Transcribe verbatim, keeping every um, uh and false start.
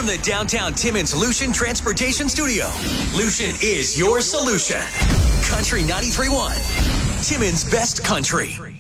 the downtown Timmins Lucian Transportation Studio, Lucian is your solution. Country ninety-three point one, Timmins' best country.